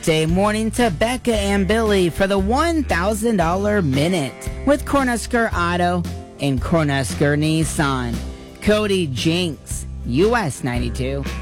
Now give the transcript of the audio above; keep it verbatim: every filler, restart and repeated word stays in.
Day morning to Becca and Billy for the one thousand dollars Minute with Cornhusker Auto and Cornhusker Nissan. Cody Jinks, U S ninety-two.